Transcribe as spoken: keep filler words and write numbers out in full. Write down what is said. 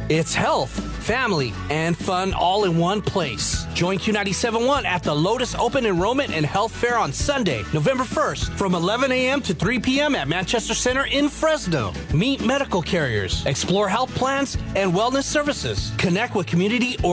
It's health, family, and fun all in one place. Join Q ninety-seven point one at the Lotus Open Enrollment and Health Fair on Sunday, November first, from eleven a.m. to three p.m. at Manchester Center in Fresno. Meet medical carriers, explore health plans and wellness services, connect with community